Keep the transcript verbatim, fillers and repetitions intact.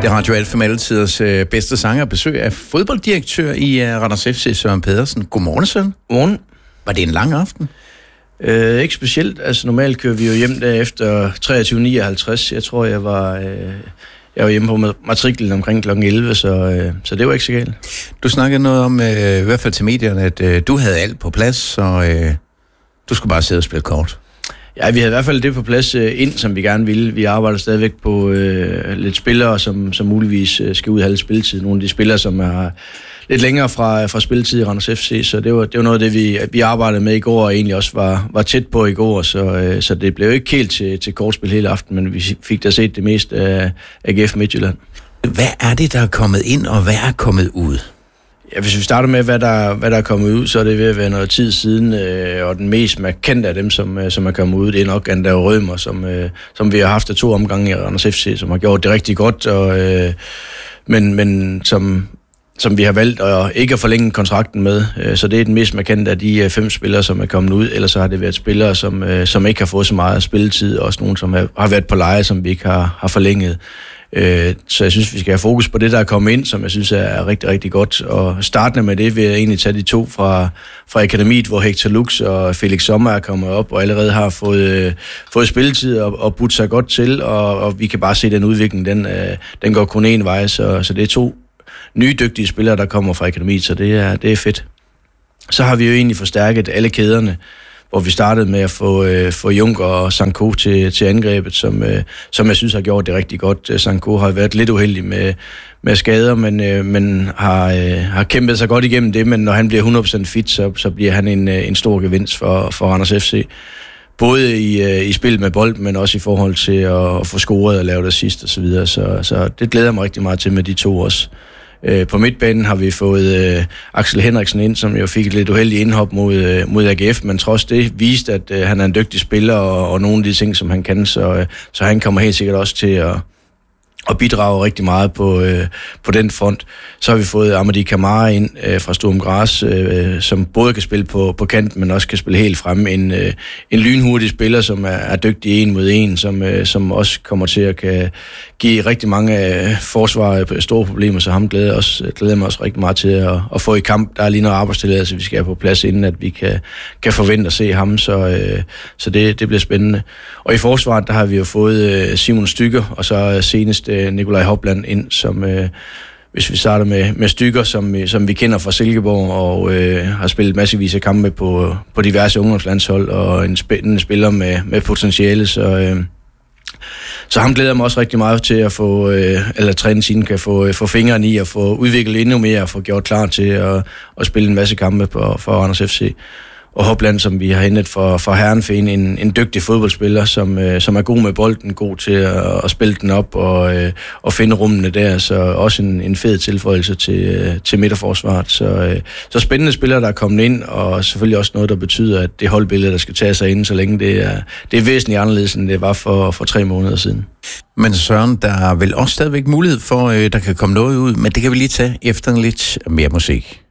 Det er Radio Alfa med altiders øh, bedste sanger, besøg af fodbolddirektør i øh, Randers F C, Søren Pedersen. Godmorgen, Søren. Godmorgen. Var det en lang aften? Øh, ikke specielt. Altså normalt kører vi jo hjem der efter treogtyve nioghalvtreds. Jeg tror, jeg var, øh, jeg var hjemme på matriklen omkring klokken elleve, så, øh, så det var ikke så galt. Du snakkede noget om, øh, i hvert fald til medierne, at øh, du havde alt på plads, så øh, du skulle bare sidde og spille kort. Ja, vi havde i hvert fald det på plads øh, ind, som vi gerne ville. Vi arbejder stadigvæk på øh, lidt spillere, som, som muligvis øh, skal ud og have lidt spilletid. Nogle af de spillere, som er lidt længere fra, fra spilletid i Randers F C, så det var, det var noget af det, vi, vi arbejdede med i går, og egentlig også var, var tæt på i går, så, øh, så det blev ikke helt til, til kortspil hele aften, men vi fik da set det meste af A G F Midtjylland. Hvad er det, der er kommet ind, og hvad er kommet ud? Ja, hvis vi starter med, hvad der, hvad der er kommet ud, så er det ved at være noget tid siden, øh, og den mest markante af dem, som, øh, som er kommet ud, det er nok Andrea Rømer, som, øh, som vi har haft af to omgange i Randers F C, som har gjort det rigtig godt, og, øh, men, men som, som vi har valgt at ikke at forlænge kontrakten med. Øh, så det er den mest markante af de øh, fem spillere, som er kommet ud, ellers så har det været spillere, som, øh, som ikke har fået så meget spilletid, og også nogle, som har, har været på leje, som vi ikke har, har forlænget. Så jeg synes, vi skal have fokus på det, der er kommet ind, som jeg synes er rigtig, rigtig godt. Og startende med det vil jeg egentlig tage de to fra, fra akademiet, hvor Hector Lux og Felix Sommer er kommet op og allerede har fået, fået spilletid og, og budt sig godt til, og, og vi kan bare se, den udvikling, den, den går kun en vej, så, så det er to nye dygtige spillere, der kommer fra akademiet, så det er, det er fedt. Så har vi jo egentlig forstærket alle kæderne, hvor vi startede med at få, øh, få Junker og Sanko til, til angrebet, som, øh, som jeg synes har gjort det rigtig godt. Sanko har været lidt uheldig med, med skader, men, øh, men har, øh, har kæmpet sig godt igennem det, men når han bliver hundrede procent fit, så, så bliver han en, en stor gevinst for, for Randers F C. Både i, øh, i spil med bold, men også i forhold til at, at få scoret og lave det sidst og så videre. Så, så det glæder jeg mig rigtig meget til med de to også. På midtbanen har vi fået øh, Axel Henriksen ind, som jo fik et lidt uheldigt indhop mod, øh, mod A G F, men trods det viste, at øh, han er en dygtig spiller, og, og nogle af de ting, som han kan, så, øh, så han kommer helt sikkert også til at, at bidrage rigtig meget på, øh, på den front. Så har vi fået Amadi Kamara ind øh, fra Sturm Graz, øh, som både kan spille på, på kanten, men også kan spille helt fremme. En, øh, en lynhurtig spiller, som er, er dygtig en mod en, som, øh, som også kommer til at kan give rigtig mange øh, forsvar store problemer, så ham glæder, også, glæder mig også rigtig meget til at, at få i kamp. Der er lige noget arbejdstilladelse, vi skal have på plads, inden at vi kan, kan forvente at se ham, så, øh, så det, det bliver spændende. Og i forsvaret, der har vi jo fået øh, Simon Stykker, og så senest Nikolaj Hopland ind, som øh, hvis vi starter med, med Stykker, som, som vi kender fra Silkeborg, og øh, har spillet massevis af kampe på, på diverse ungdomslandshold, og en spændende spiller med, med potentiale, så, øh, så ham glæder jeg mig også rigtig meget til at få, øh, eller træningssiden kan få, få fingrene i, og få udviklet endnu mere, og få gjort klar til at, at spille en masse kampe på, for Randers F C. Og Hopland, som vi har hentet for, for Herrenfeen, en, en dygtig fodboldspiller, som, øh, som er god med bolden, god til at, at spille den op og, øh, og finde rummene der, så også en, en fed tilføjelse til, øh, til midterforsvaret. Så, øh, så spændende spillere, der er kommet ind, og selvfølgelig også noget, der betyder, at det holdbillede, der skal tage sig ind, så længe det er, det er væsentligt anderledes, end det var for, for tre måneder siden. Men Søren, der er vel også stadigvæk mulighed for, øh, der kan komme noget ud, men det kan vi lige tage efter lidt mere musik.